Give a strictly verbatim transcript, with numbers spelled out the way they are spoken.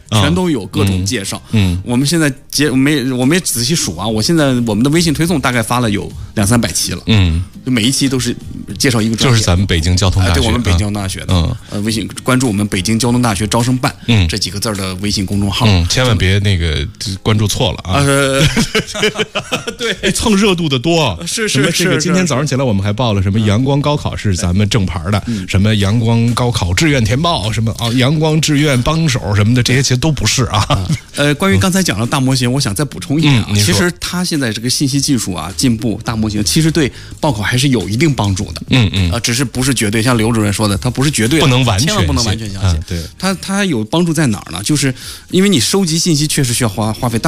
全都有各种介绍。 嗯， 我们现在接没我没仔细数啊，我现在我们的微信推送大概发了有两三百期了。 嗯， 就每一期都是介绍一个专业， 就是咱们北京交通大学， 对我们北京交通大学的， 嗯， 呃，微信关注我们北京交通大学招生办，嗯，这几个字的微信公众号， 嗯，千万别那个关注错了啊。 呃，对， 蹭热度的多， 是什么是是。 这个今天早上起来我们还报了什么阳光高考是咱们正牌的，什么阳光高考志愿填报，什么啊阳光志愿帮手什么的，这些其实都不是啊。 呃，关于刚才讲的大模型，我想再补充一点啊，其实它现在这个信息技术啊进步，大模型其实对报考还是有一定帮助的。 嗯嗯， 呃，只是不是绝对，像刘主任说的，它不是绝对的， 不能完全， 千万不能完全相信。 对， 它它有帮助在哪儿呢？就是因为你收集信息确实需要花花费大。